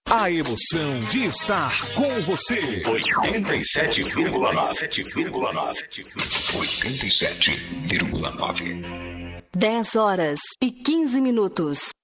A emoção de estar com você. 87,9. 10 horas e 15 minutos.